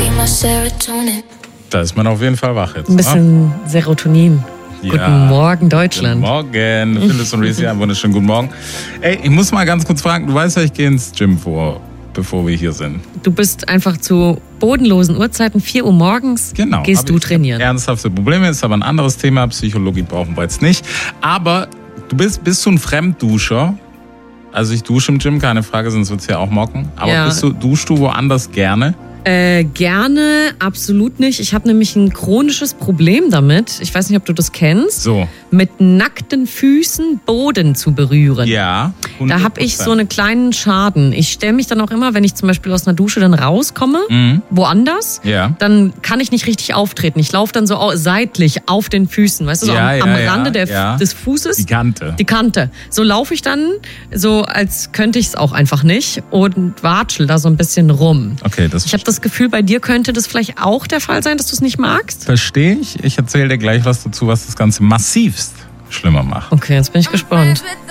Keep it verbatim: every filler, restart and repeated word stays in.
Da ist man auf jeden Fall wach jetzt. Ein bisschen ne? Serotonin. Ja. Guten Morgen, Deutschland. Guten Morgen, Phyllis und Reese, einen wunderschönen guten Morgen. Ey, ich muss mal ganz kurz fragen, du weißt ja, ich gehe ins Gym vor, bevor wir hier sind. Du bist einfach zu bodenlosen Uhrzeiten, vier Uhr morgens, genau, gehst du trainieren. Ernsthafte Probleme, ist aber ein anderes Thema, Psychologie brauchen wir jetzt nicht. Aber du bist, bist du ein Fremdduscher? Also ich dusche im Gym, keine Frage, sonst wird es ja auch mocken. Aber Ja. bist du, duschst du woanders gerne? Äh, gerne, absolut nicht. Ich habe nämlich ein chronisches Problem damit. Ich weiß nicht, ob du das kennst. So. Mit nackten Füßen Boden zu berühren. Ja. Da habe ich so einen kleinen Schaden. Ich stelle mich dann auch immer, wenn ich zum Beispiel aus einer Dusche dann rauskomme, Mhm. woanders, Ja. dann kann ich nicht richtig auftreten. Ich laufe dann so au- seitlich auf den Füßen, weißt du, so Ja, am, ja, am ja, Rande der, ja. des Fußes. Die Kante. Die Kante. So laufe ich dann, so als könnte ich es auch einfach nicht und watschel da so ein bisschen rum. Okay, das Ich habe das Gefühl, bei dir könnte das vielleicht auch der Fall sein, dass du es nicht magst. verstehe ich. Ich erzähle dir gleich was dazu, was das Ganze massivst schlimmer macht. Okay, jetzt bin ich gespannt.